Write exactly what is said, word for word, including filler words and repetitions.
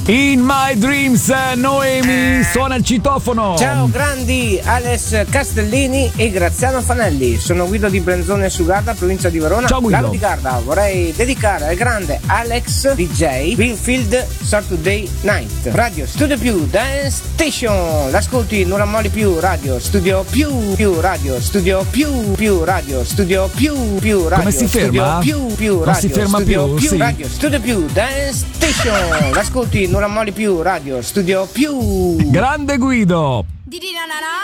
In My Dreams, Noemi suona il citofono. Ciao grandi, Alex Castellini e Graziano Fanelli. Sono Guido di Brenzone su Garda, provincia di Verona. Ciao Guido. Lago di Garda, vorrei dedicare al grande Alex D J Wilfield Saturday Night. Radio Studio Più Dance Station. L'ascolti, non la molli più. Radio Studio Più Più Radio Studio Più Più Radio Studio Più Più Radio. Come si ferma? Studio Più Più Non Radio si ferma Studio più, Più sì. Radio Studio Più Dance Station. L'ascolti, non la molli più. Radio Studio Più. Grande Guido. Di di na na na.